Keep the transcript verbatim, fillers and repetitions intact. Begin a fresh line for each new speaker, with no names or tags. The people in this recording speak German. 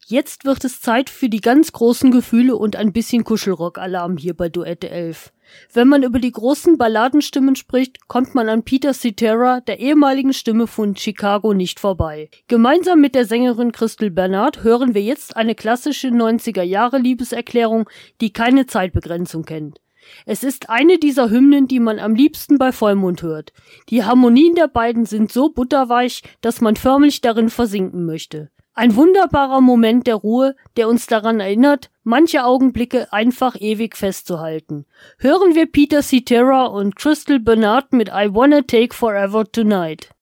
Jetzt wird es Zeit für die ganz großen Gefühle und ein bisschen Kuschelrock-Alarm hier bei Duette elf. Wenn man über die großen Balladenstimmen spricht, kommt man an Peter Cetera, der ehemaligen Stimme von Chicago, nicht vorbei. Gemeinsam mit der Sängerin Crystal Bernard hören wir jetzt eine klassische neunziger-Jahre-Liebeserklärung, die keine Zeitbegrenzung kennt. Es ist eine dieser Hymnen, die man am liebsten bei Vollmond hört. Die Harmonien der beiden sind so butterweich, dass man förmlich darin versinken möchte. Ein wunderbarer Moment der Ruhe, der uns daran erinnert, manche Augenblicke einfach ewig festzuhalten. Hören wir Peter Cetera und Crystal Bernard mit I Wanna Take Forever Tonight.